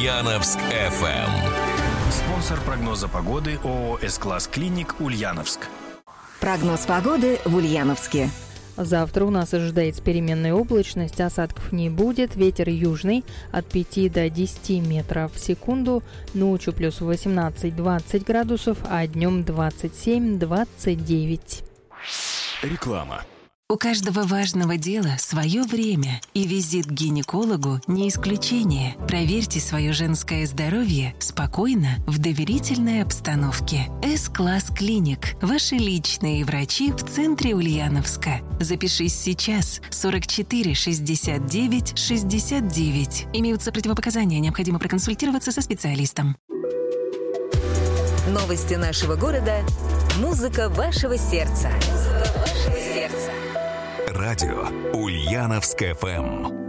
Ульяновск FM. Спонсор прогноза погоды ООО «С-класс Клиник» Ульяновск. Прогноз погоды в Ульяновске. Завтра у нас ожидается переменная облачность, осадков не будет, ветер южный от 5 до 10 метров в секунду, ночью плюс 18-20 градусов, а днем 27-29. Реклама. У каждого важного дела свое время, и визит к гинекологу не исключение. Проверьте свое женское здоровье спокойно, в доверительной обстановке. С-класс Клиник. Ваши личные врачи в центре Ульяновска. Запишись сейчас. 44 69 69. Имеются противопоказания, необходимо проконсультироваться со специалистом. Новости нашего города. Музыка вашего сердца. Радио Ульяновск FM.